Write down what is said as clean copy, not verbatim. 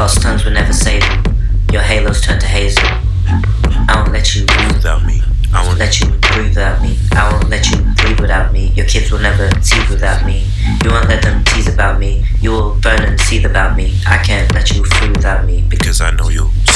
False tongues will never save you. Your halos turn to hazel. I won't let you breathe without me. I won't let you breathe without me. I won't let you breathe without me. Your kids will never tease without me. You won't let them tease about me. You will burn and seethe about me. I can't let you free without me. Because I know you'll